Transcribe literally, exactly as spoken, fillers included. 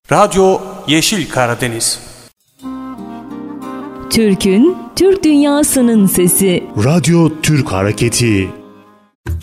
Radyo Yeşil Karadeniz. Türk'ün, Türk dünyasının sesi. Radyo Türk Hareketi.